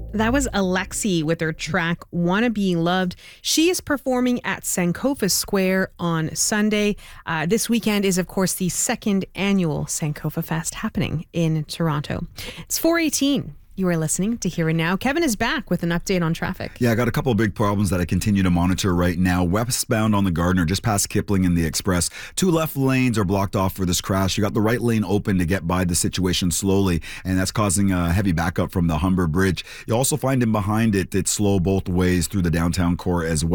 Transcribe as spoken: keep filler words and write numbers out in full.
That was Alexi with her track Wanna Be Loved. She is performing at Sankofa Square on Sunday. Uh, this weekend is, of course, the second annual Sankofa Fest happening in Toronto. It's four eighteen. You are listening to Here and Now. Kevin is back with an update on traffic. Yeah, I got a couple of big problems that I continue to monitor right now. Westbound on the Gardiner, just past Kipling and the Express. Two left lanes are blocked off for this crash. You got the right lane open to get by the situation slowly, and that's causing a heavy backup from the Humber Bridge. You also find in behind it, it's slow both ways through the downtown core as well.